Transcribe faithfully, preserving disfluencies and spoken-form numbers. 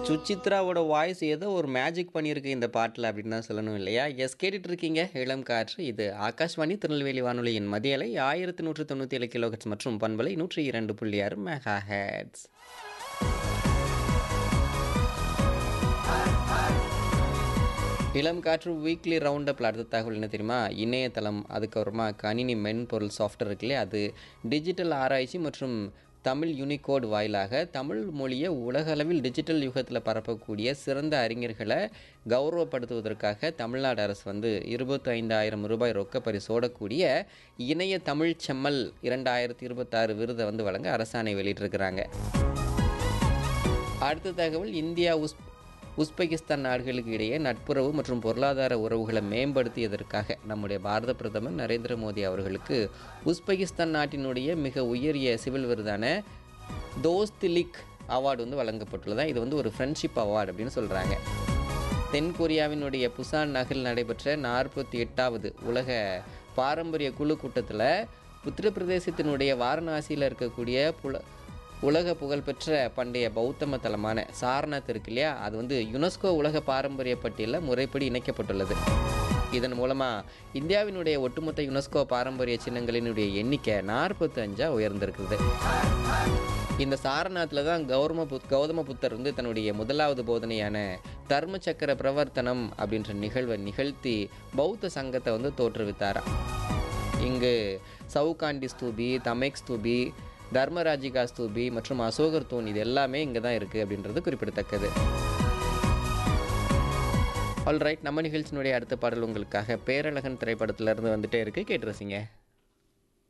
சுசித்ராவோட voice ஏதோ ஒரு magic பண்ணியிருக்கு இந்த பாட்டில அப்படின்னு தான் சொல்லணும் இல்லையா? எஸ் கேட்டுட்டு இருக்கீங்க இளம் காற்று. இது ஆகாஷ்வாணி திருநெல்வேலி வானொலியின் மதிய அலை ஆயிரத்து நூற்று தொண்ணூற்றி ஏழு கிலோஹெர்ட்ஸ் மற்றும் பண்பலை நூற்று இரண்டு புள்ளி ஆறு மெகா ஹெர்ட்ஸ். இளம் காற்று வீக்லி ரவுண்ட் அப்ல அடுத்த தகவல் என்ன தெரியுமா? இணையதளம், அதுக்கப்புறமா கணினி மென்பொருள் சாஃப்ட்வேர் இருக்குல்லையா, அது டிஜிட்டல் ஆராய்ச்சி மற்றும் தமிழ் யூனிகோட் வாயிலாக தமிழ் மொழியை உலகளவில் டிஜிட்டல் யுகத்தில் பரப்பக்கூடிய சிறந்த அறிஞர்களை கௌரவப்படுத்துவதற்காக தமிழ்நாடு அரசு வந்து இருபத்தி ஐந்தாயிரம் ரூபாய் ரொக்க பரிசோடக்கூடிய இணைய தமிழ் செம்மல் இரண்டாயிரத்தி இருபத்தாறு விருதை வந்து வழங்க அரசாணை வெளியிட்டிருக்கிறாங்க. அடுத்த தகவல், இந்தியா உஸ் உஸ்பெகிஸ்தான் நாடுகளுக்கு இடையே நட்புறவு மற்றும் பொருளாதார உறவுகளை மேம்படுத்தியதற்காக நம்முடைய பாரத பிரதமர் நரேந்திர மோடி அவர்களுக்கு உஸ்பெகிஸ்தான் நாட்டினுடைய மிக உயரிய சிவில் விருதான தோஸ்திலிக் அவார்டு வந்து வழங்கப்பட்டுள்ளது. இது வந்து ஒரு ஃப்ரெண்ட்ஷிப் அவார்டு அப்படின்னு சொல்கிறாங்க. தென்கொரியாவினுடைய புசான் நகரில் நடைபெற்ற நாற்பத்தி எட்டாவது உலக பாரம்பரிய குழு கூட்டத்தில் உத்தரப்பிரதேசத்தினுடைய வாரணாசியில் இருக்கக்கூடிய புல உலக புகழ்பெற்ற பண்டைய பௌத்தம தலமான சாரநாத் இருக்கு இல்லையா, அது வந்து யுனெஸ்கோ உலக பாரம்பரிய பட்டியலில் முறைப்படி இணைக்கப்பட்டுள்ளது. இதன் மூலமாக இந்தியாவினுடைய ஒட்டுமொத்த யுனெஸ்கோ பாரம்பரிய சின்னங்களினுடைய எண்ணிக்கை நாற்பத்தி அஞ்சா உயர்ந்திருக்குது. இந்த சாரநாத்தில் தான் கௌரம புத் கௌதம புத்தர் வந்து தன்னுடைய முதலாவது போதனையான தர்ம சக்கர பிரவர்த்தனம் அப்படின்ற நிகழ்வை நிகழ்த்தி பௌத்த சங்கத்தை வந்து தோற்றுவித்தாராம். இங்கு சவுகாண்டி ஸ்தூபி, தமேக் ஸ்தூபி, தர்மராஜிகா ஸ்தூபி மற்றும் அசோகர் தூண் இது எல்லாமே இங்கே தான் இருக்குது அப்படின்றது குறிப்பிடத்தக்கது. ஆல்ரைட், நம்ம நிகழ்ச்சியினுடைய அடுத்த பாடல் உங்களுக்காக பேரழகன் திரைப்படத்திலிருந்து வந்துட்டே இருக்குது, கேட்டு ரசிங்க.